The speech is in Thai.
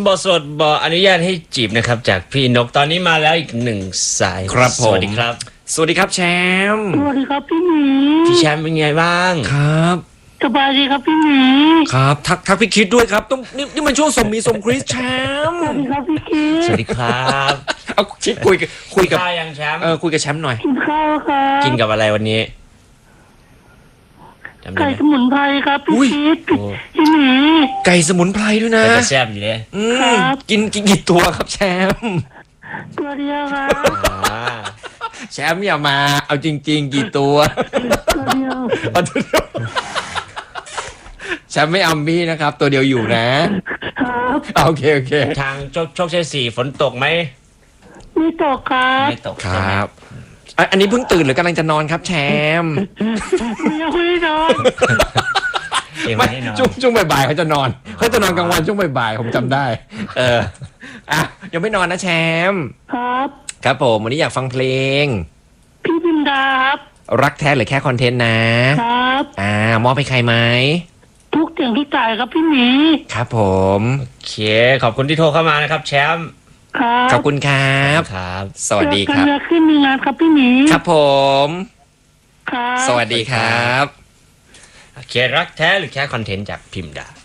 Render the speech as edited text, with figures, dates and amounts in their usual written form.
บทสดบออนุญาตให้จีบนะครับจากพี่นกตอนนี้มาแล้วอีกหนึ่งสายครับผมสวัสดีครับสวัสดีครับแชมป์สวัสดีครับพี่หมีพี่แชมป์เป็นไงบ้างครับสบายดีครับพี่หมีครับทักพี่คิดด้วยครับต้องนี่มันช่วงสมมีสมคริสแชมป์สวัสดีครับพี่คิดสวัสดีครับเอาคิดคุยกับข้าวยังแชมป์คุยกับแชมป์หน่อยกินข้าวครับกินกับอะไรวันนี้จำได้ไก่ไหมสมุนไพรครับพี่อุ้ยคิดโอ้พี่หมีไก่สมุนไพรด้วยนะแต่ก็แซ่บอยู่เลยครับกินกี่ตัวครับแชมป์ตัวเดียวครับอ่าแชมป์อย่ามาเอาจริง ๆ กี่ตัวตัวเดียวเอาตัวเดียวแชมป์ไม่เอาพี่นะครับ ตัวเดียวอยู่นะครับ โอเคทางโชคชัย4ฝนตกไหมไม่ตกครับไม่ตกครบอันนี้เพิ่งตื่นหรือกำลังจะนอนครับแชมป์ยังไม่ได้นอนยังไม่ไม่ให้นอนช่วงบ่ายๆเขาจะนอนกลางวันช่วงบ่ายๆผมจำได้ อ่ะยังไม่นอนนะแชมป์ครับครับผมวันนี้อยากฟังเพลงพี่บินดาครับรักแท้หรือแค่คอนเทนต์นะครับ มอบให้ใครไหมทุกเสียงทุกจ่ายครับพี่หมีครับผมโอเคขอบคุณที่โทรเข้ามานะครับแชมป์ครับขอบคุณครับครับสวัสดีครับเจอกันขึ้นมีงานครับพี่หมีครับผมครับสวัสดีครับโอเครักแท้หรือแค่คอนเทนต์จากพิมพ์ดา